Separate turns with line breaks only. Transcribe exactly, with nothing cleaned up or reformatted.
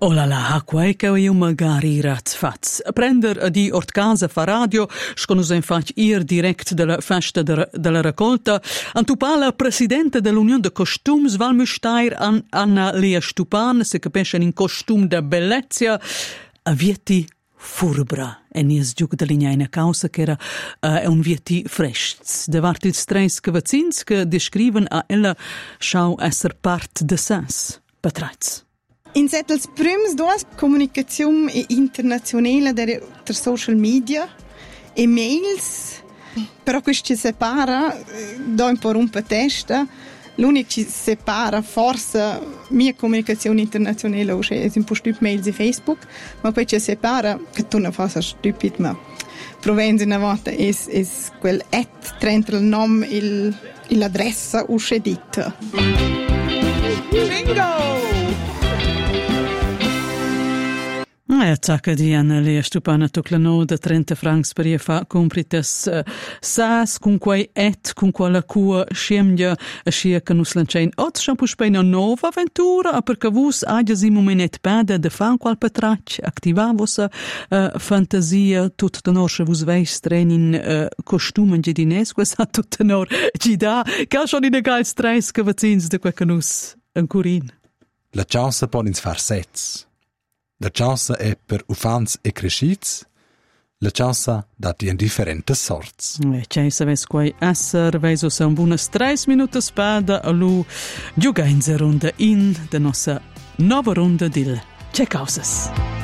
Oh la la, quei che io magari rat faz. Prender di Ortcasa fa radio, sconosco infatti ir direct della festa de, della raccolta. Antupala presidente dell'Unione de Costums val mustair an Anna Lea Stupan, se capisce in costum de bellezza, a vieti furbra. E nies giug de linea in causa che era uh, un vieti frescs. De vart ils tres cavazzins che descriven a ella schau esser part de sens. Patrats.
In settels prims duas comunicazione internazionale der, der social media e mails, però questo ci separa, do un po' rompe testa, l'unico ci separa forse mia comunicazione internazionale è un po' stup mails e Facebook, ma poi ci separa, che tu non fai stupid, ma provenza una volta è, è quel et tra il nome e l'adressa usce dita. Bingo!
E attacca di Anna Lea Stupana toclano da trenta francs per fa comprites uh, sas con quei et con quella cua scemia a scia che nus lanciain ot shampus pe una nova avventura perché vus agia si momenet peda de fan qual patrac activavos uh, fantasia tut tenor che vus veis trenin uh, costumen gedines questa tut tenor gida che schon in egal stress che vazzins de quel canus ancurin
la chance pon ins far sets. La chance è per ufans e crescits, la chance da di differenti sorts.
E c'è saves quai esser, veis ossa un buonas tres minutos spada a lu giuga in ronda in de nossa nova ronda dil C'è causas.